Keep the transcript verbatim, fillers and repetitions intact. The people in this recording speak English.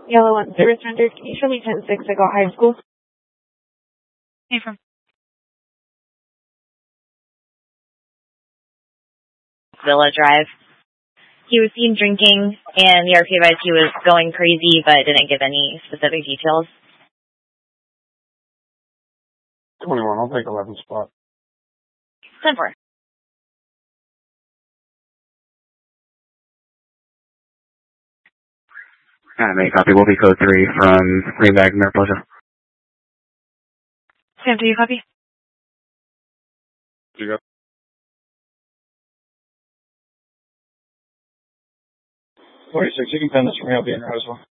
Yellow one service rendered. Can you show me ten six Eagle High School? Hey, from Villa Drive. He was seen drinking, and the R P advised he was going crazy, but didn't give any specific details. twenty-one, I'll take eleven spot. ten four. Uh, make copy. Will be code three from Greenback, Mariposa. Sam, do you copy? You got forty-six, you can pen this for me. I'll be in Roswell.